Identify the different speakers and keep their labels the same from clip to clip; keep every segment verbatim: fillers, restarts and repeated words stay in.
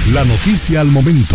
Speaker 1: La noticia al momento.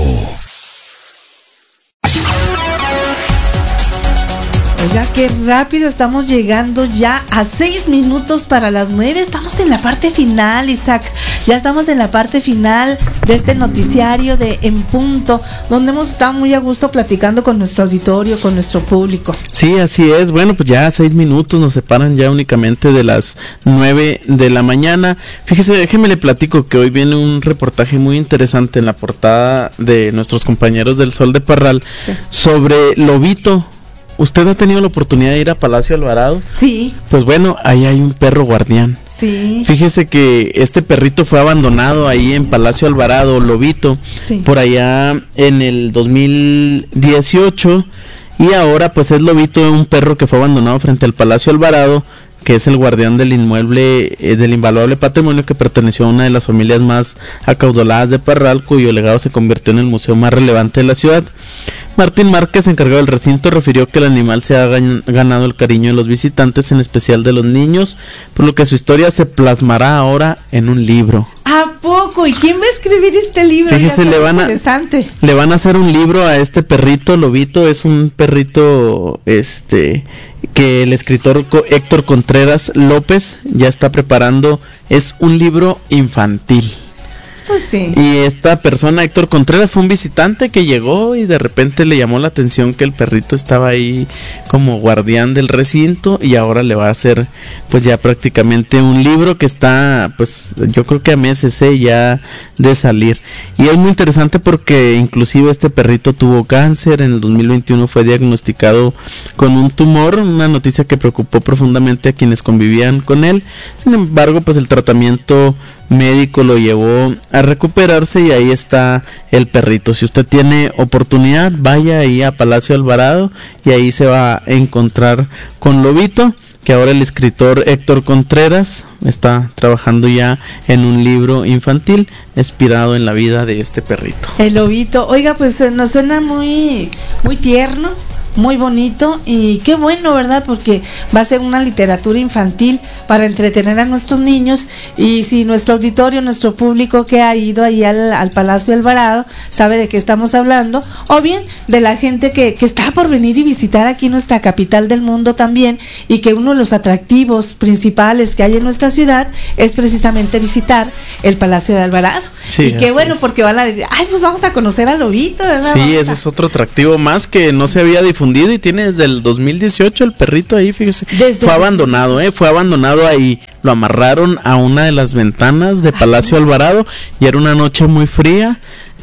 Speaker 2: Oiga, qué rápido estamos llegando ya a seis minutos para las nueve. Estamos en la parte final, Isaac. Ya estamos en la parte final de este noticiario de En Punto, donde hemos estado muy a gusto platicando con nuestro auditorio, con nuestro público.
Speaker 3: Sí, así es. Bueno, pues ya seis minutos nos separan ya únicamente de las nueve de la mañana. Fíjese, déjeme le platico que hoy viene un reportaje muy interesante en la portada de nuestros compañeros del Sol de Parral, sí, sobre Lobito. ¿Usted ha tenido la oportunidad de ir a Palacio Alvarado?
Speaker 2: Sí.
Speaker 3: Pues bueno, ahí hay un perro guardián.
Speaker 2: Sí.
Speaker 3: Fíjese que este perrito fue abandonado ahí en Palacio Alvarado, Lobito, sí, por allá en el dos mil dieciocho, y ahora pues es Lobito, un perro que fue abandonado frente al Palacio Alvarado, que es el guardián del inmueble, eh, del invaluable patrimonio que perteneció a una de las familias más acaudaladas de Parral, cuyo legado se convirtió en el museo más relevante de la ciudad. Martín Márquez, encargado del recinto, refirió que el animal se ha gan- ganado el cariño de los visitantes, en especial de los niños, por lo que su historia se plasmará ahora en un libro.
Speaker 2: ¿A poco? ¿Y quién va a escribir este libro?
Speaker 3: Fíjese, le van a le van a hacer un libro a este perrito. Lobito es un perrito este que el escritor Héctor Contreras López ya está preparando. Es un libro infantil.
Speaker 2: Pues sí.
Speaker 3: Y esta persona, Héctor Contreras, fue un visitante que llegó y de repente le llamó la atención que el perrito estaba ahí como guardián del recinto, y ahora le va a hacer pues ya prácticamente un libro que está, pues yo creo que a meses eh, ya de salir. Y es muy interesante porque inclusive este perrito tuvo cáncer, en el dos mil veintiuno fue diagnosticado con un tumor, una noticia que preocupó profundamente a quienes convivían con él. Sin embargo, pues el tratamiento médico lo llevó a recuperarse y ahí está el perrito. Si usted tiene oportunidad, vaya ahí a Palacio Alvarado y ahí se va a encontrar con Lobito, que ahora el escritor Héctor Contreras está trabajando ya en un libro infantil inspirado en la vida de este perrito.
Speaker 2: El Lobito, oiga, pues nos suena muy muy tierno, muy bonito, y qué bueno, ¿verdad? Porque va a ser una literatura infantil para entretener a nuestros niños. Y si nuestro auditorio, nuestro público que ha ido ahí al, al Palacio Alvarado sabe de qué estamos hablando, o bien de la gente que, que está por venir y visitar aquí nuestra capital del mundo también, y que uno de los atractivos principales que hay en nuestra ciudad es precisamente visitar el Palacio de Alvarado. Sí, y qué bueno, es. Porque van a decir, ay, pues vamos a conocer a Lobito, ¿verdad?
Speaker 3: Sí,
Speaker 2: vamos
Speaker 3: ese
Speaker 2: a...
Speaker 3: es otro atractivo más que no se había difundido y tiene desde el dos mil dieciocho el perrito ahí, fíjese. Desde fue abandonado, eh, fue abandonado ahí, lo amarraron a una de las ventanas de Palacio Alvarado y era una noche muy fría.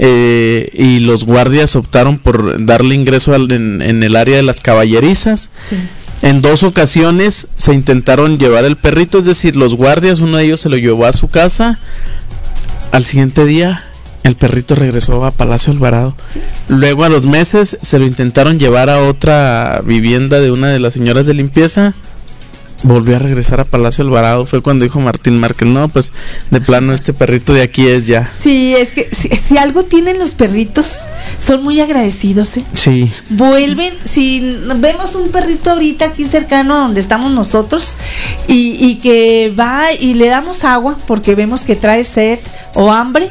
Speaker 3: Eh, y los guardias optaron por darle ingreso al, en, en el área de las caballerizas. Sí. En dos ocasiones se intentaron llevar el perrito, es decir, los guardias, uno de ellos se lo llevó a su casa. Al siguiente día el perrito regresó a Palacio Alvarado. Sí. Luego a los meses se lo intentaron llevar a otra vivienda de una de las señoras de limpieza. Volvió a regresar a Palacio Alvarado. Fue cuando dijo Martín Márquez, no, pues de plano este perrito de aquí es ya.
Speaker 2: Sí, es que si, si algo tienen los perritos, son muy agradecidos, ¿eh?
Speaker 3: Sí.
Speaker 2: Vuelven, si vemos un perrito ahorita aquí cercano a donde estamos nosotros y, y que va y le damos agua porque vemos que trae sed o hambre,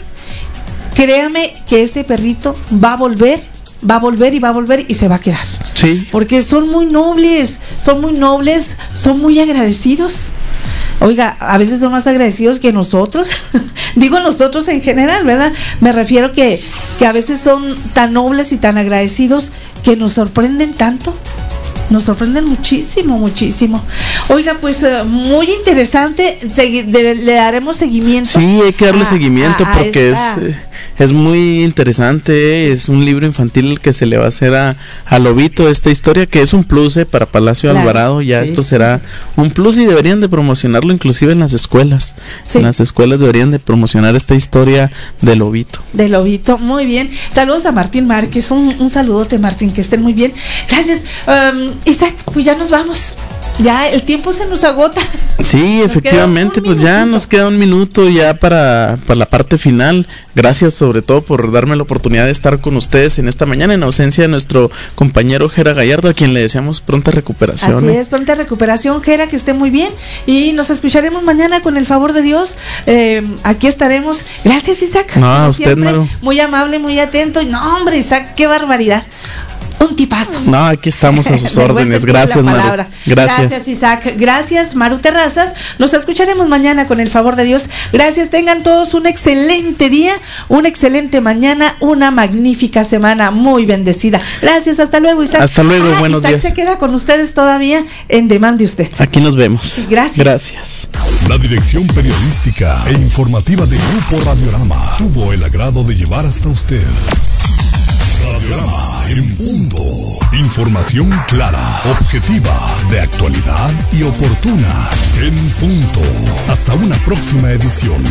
Speaker 2: créame que este perrito va a volver, va a volver y va a volver y se va a quedar.
Speaker 3: Sí.
Speaker 2: Porque son muy nobles, son muy nobles, son muy agradecidos. Oiga, a veces son más agradecidos que nosotros. Digo nosotros en general, ¿verdad? Me refiero que, que a veces son tan nobles y tan agradecidos que nos sorprenden tanto. Nos sorprenden muchísimo, muchísimo. Oiga, pues uh, muy interesante. Segui- de, le daremos seguimiento.
Speaker 3: Sí, hay que darle a, seguimiento a, a porque esta... es... Eh, es muy interesante, es un libro infantil el que se le va a hacer a, a Lobito, esta historia que es un plus eh, para Palacio claro, Alvarado, ya sí. Esto será un plus y deberían de promocionarlo inclusive en las escuelas, sí. En las escuelas deberían de promocionar esta historia de Lobito.
Speaker 2: De Lobito, muy bien, saludos a Martín Márquez, un, un saludote Martín, que estén muy bien, gracias. um, Isaac, pues ya nos vamos. ya el tiempo se nos agota.
Speaker 3: Sí,
Speaker 2: Nos
Speaker 3: efectivamente, pues ya nos queda un minuto ya para, para la parte final. Gracias sobre todo por darme la oportunidad de estar con ustedes en esta mañana en ausencia de nuestro compañero Jera Gallardo, a quien le deseamos pronta recuperación.
Speaker 2: Así
Speaker 3: ¿eh?
Speaker 2: es, pronta recuperación, Jera, que esté muy bien, y nos escucharemos mañana con el favor de Dios. Eh, aquí estaremos. Gracias, Isaac.
Speaker 3: No, a usted, Maru.
Speaker 2: Muy amable, muy atento. Y no, hombre, Isaac, qué barbaridad. Un tipazo.
Speaker 3: No, aquí estamos a sus órdenes. Gracias, Maru.
Speaker 2: Gracias. Gracias, Isaac. Gracias, Maru Terrazas. Nos escucharemos mañana con el favor de Dios. Gracias. Tengan todos un excelente día, una excelente mañana, una magnífica semana muy bendecida. Gracias. Hasta luego, Isaac.
Speaker 3: Hasta luego. Ah, buenos
Speaker 2: Isaac
Speaker 3: días.
Speaker 2: se queda con ustedes todavía en Demande Usted.
Speaker 3: Aquí nos vemos.
Speaker 2: Sí, gracias.
Speaker 3: Gracias.
Speaker 1: La dirección periodística e informativa de Grupo Radiorama tuvo el agrado de llevar hasta usted Radiorama en punto. Información clara, objetiva, de actualidad y oportuna. En punto. Hasta una próxima edición.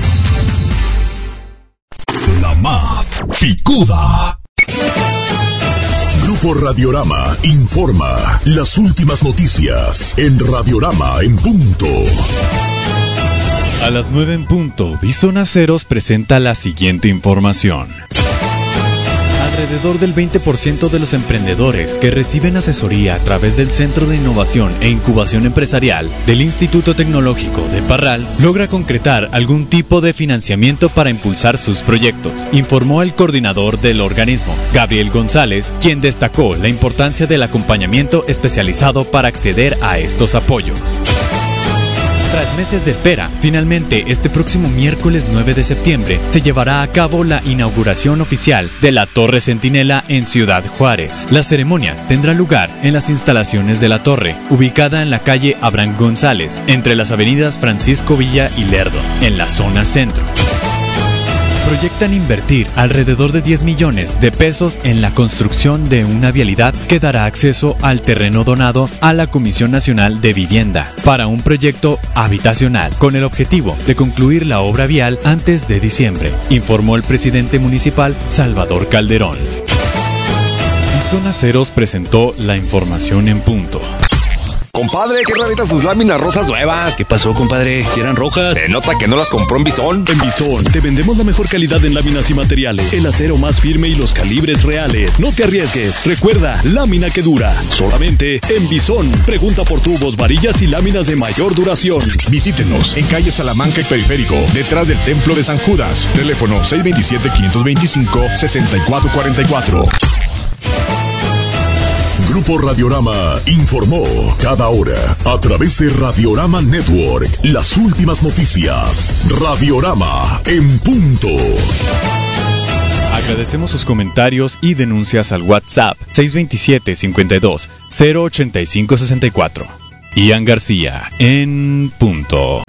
Speaker 1: La más picuda. Grupo Radiorama informa las últimas noticias en Radiorama en punto.
Speaker 4: A las nueve en punto, Bison Aceros presenta la siguiente información. Alrededor del veinte por ciento de los emprendedores que reciben asesoría a través del Centro de Innovación e Incubación Empresarial del Instituto Tecnológico de Parral logra concretar algún tipo de financiamiento para impulsar sus proyectos, informó el coordinador del organismo, Gabriel González, quien destacó la importancia del acompañamiento especializado para acceder a estos apoyos. Tras meses de espera, finalmente este próximo miércoles nueve de septiembre se llevará a cabo la inauguración oficial de la Torre Centinela en Ciudad Juárez. La ceremonia tendrá lugar en las instalaciones de la torre, ubicada en la calle Abraham González, entre las avenidas Francisco Villa y Lerdo, en la zona centro. Proyectan invertir alrededor de diez millones de pesos en la construcción de una vialidad que dará acceso al terreno donado a la Comisión Nacional de Vivienda para un proyecto habitacional con el objetivo de concluir la obra vial antes de diciembre, informó el presidente municipal Salvador Calderón. Bison Aceros presentó la información en punto.
Speaker 5: Compadre, qué raritas sus láminas rosas nuevas.
Speaker 6: ¿Qué pasó, compadre? ¿Si eran rojas?
Speaker 5: Se nota que no las compró en Bison.
Speaker 7: En Bison te vendemos la mejor calidad en láminas y materiales, el acero más firme y los calibres reales. No te arriesgues. Recuerda, lámina que dura. Solamente en Bison. Pregunta por tubos, varillas y láminas de mayor duración.
Speaker 1: Visítenos en calle Salamanca y Periférico, detrás del Templo de San Judas. Teléfono seis dos siete, cinco dos cinco, seis cuatro cuatro cuatro. Grupo Radiorama informó cada hora a través de Radiorama Network las últimas noticias. Radiorama en punto.
Speaker 4: Agradecemos sus comentarios y denuncias al WhatsApp seis dos siete, cinco dos, cero ocho cinco seis cuatro. Ian García en punto.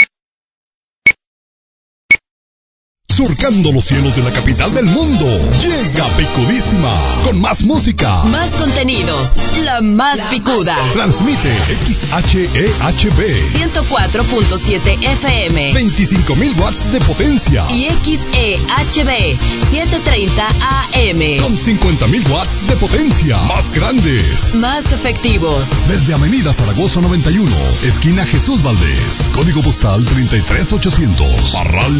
Speaker 1: Surcando los cielos de la capital del mundo, llega Picudísima, con más música,
Speaker 8: más contenido, la más picuda.
Speaker 1: Transmite X H E H B
Speaker 8: ciento cuatro punto siete F M,
Speaker 1: veinticinco mil watts de potencia,
Speaker 8: y X E H B setecientos treinta A M
Speaker 1: con cincuenta mil watts de potencia, más grandes,
Speaker 8: más efectivos.
Speaker 1: Desde Avenida Zaragoza noventa y uno, esquina Jesús Valdés, código postal treinta y tres ochocientos, Parral,